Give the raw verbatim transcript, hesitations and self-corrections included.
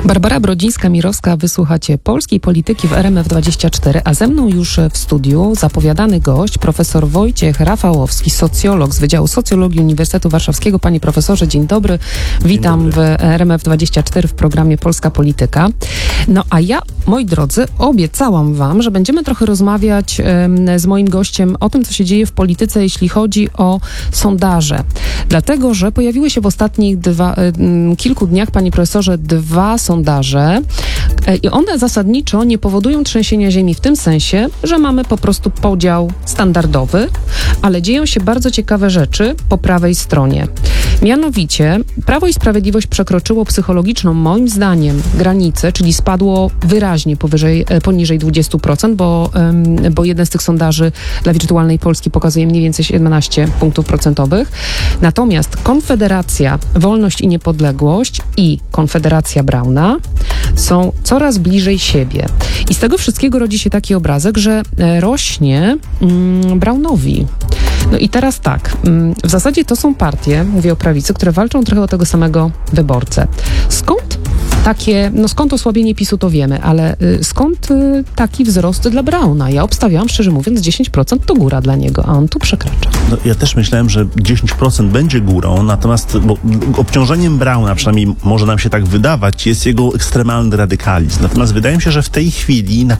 Barbara Brodzińska-Mirowska, wysłuchacie Polskiej Polityki w R M F dwadzieścia cztery, a ze mną już w studiu zapowiadany gość, profesor Wojciech Rafałowski, socjolog z Wydziału Socjologii Uniwersytetu Warszawskiego. Panie profesorze, dzień dobry. Witam dzień dobry. W R M F dwadzieścia cztery w programie Polska Polityka. No a ja, moi drodzy, obiecałam wam, że będziemy trochę rozmawiać um, z moim gościem o tym, co się dzieje w polityce, jeśli chodzi o sondaże. Dlatego, że pojawiły się w ostatnich dwa, um, kilku dniach, panie profesorze, dwa sondaże i one zasadniczo nie powodują trzęsienia ziemi w tym sensie, że mamy po prostu podział standardowy, ale dzieją się bardzo ciekawe rzeczy po prawej stronie. Mianowicie Prawo i Sprawiedliwość przekroczyło psychologiczną, moim zdaniem, granicę, czyli spadło wyraźnie powyżej, poniżej dwadzieścia procent, bo, bo jeden z tych sondaży dla Wirtualnej Polski pokazuje mniej więcej siedemnaście punktów procentowych. Natomiast Konfederacja, Wolność i Niepodległość i Konfederacja Brauna są coraz bliżej siebie. I z tego wszystkiego rodzi się taki obrazek, że rośnie mm, Braunowi. No i teraz tak, w zasadzie to są partie, mówię o prawicy, które walczą trochę o tego samego wyborcę. Skąd takie, no skąd osłabienie PiSu, to wiemy, ale y, skąd y, taki wzrost dla Brauna? Ja obstawiałam, szczerze mówiąc, dziesięć procent to góra dla niego, a on tu przekracza. No, ja też myślałem, że dziesięć procent będzie górą, natomiast bo, obciążeniem Brauna, przynajmniej może nam się tak wydawać, jest jego ekstremalny radykalizm. Natomiast wydaje mi się, że w tej chwili na